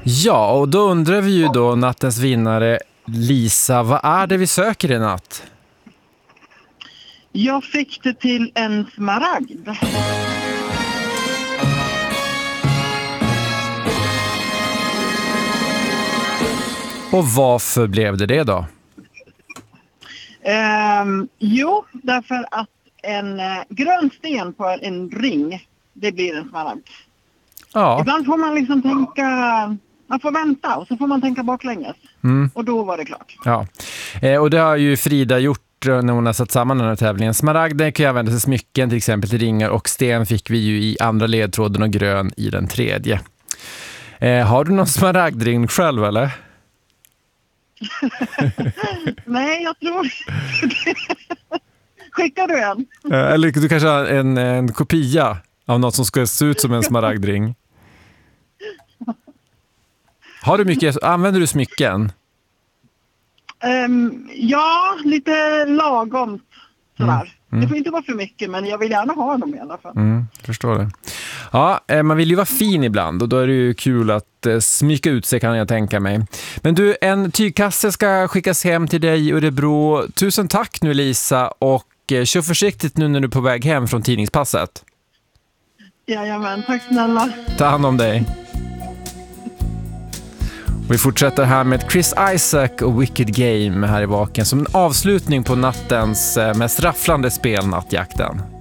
Ja, och då undrar vi ju då, nattens vinnare Lisa, vad är det vi söker i natt? Jag fick det till en smaragd. Och varför blev det då? Jo, därför att en grön sten på en ring, det blir en smaragd. Ja. Ibland får man liksom tänka, man får vänta och så får man tänka baklänges. Och då var det klart. Ja, och det har ju Frida gjort när hon har satt samman den här tävlingen. Smaragden kan ju användas till smycken, till exempel till ringar, och sten fick vi ju i andra ledtråden och grön i den tredje. Har du någon smaragdring själv eller? Nej, jag tror Skickar du en? Eller du kanske har en kopia av något som ska se ut som en smaragdring. Har du mycket, använder du smycken? Ja, lite lagom sådär. Det får inte vara för mycket, men jag vill gärna ha dem i alla fall. Förstår det. Ja, man vill ju vara fin ibland och då är det ju kul att smyka ut sig, kan jag tänka mig. Men du, en tygkasse ska skickas hem till dig i Örebro. Tusen tack nu Lisa, och kör försiktigt nu när du är på väg hem från tidningspasset. Jajamän, tack snälla. Ta hand om dig. Och vi fortsätter här med Chris Isaak och Wicked Game här i Vaken som en avslutning på nattens mest rafflande spel, Nattjakten.